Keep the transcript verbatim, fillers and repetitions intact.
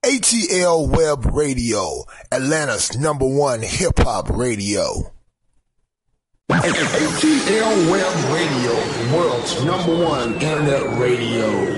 A T L Web Radio, Atlanta's number one hip-hop radio. A T L Web Radio, the world's number one internet radio.